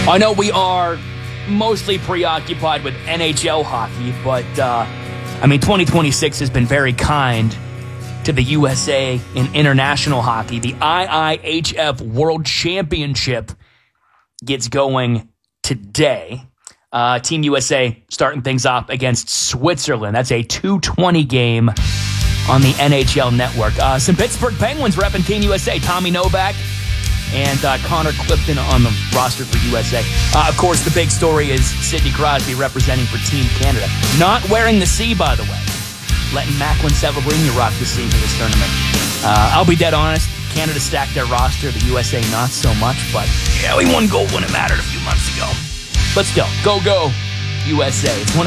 I know we are mostly preoccupied with NHL hockey, but 2026 has been very kind to the USA in international hockey. The IIHF World Championship gets going today. Team USA starting things off against Switzerland. That's a 2:20 game on the NHL Network. Some Pittsburgh Penguins repping Team USA. Tommy Novak and Connor Clifton on the roster for USA. Of course, the big story is Sidney Crosby representing for Team Canada. Not wearing the C, by the way. Letting Macklin Severbrina rock the C for this tournament. I'll be dead honest. Canada stacked their roster. The USA not so much. But, yeah, we won gold when it mattered a few months ago. But still, go, USA. It's one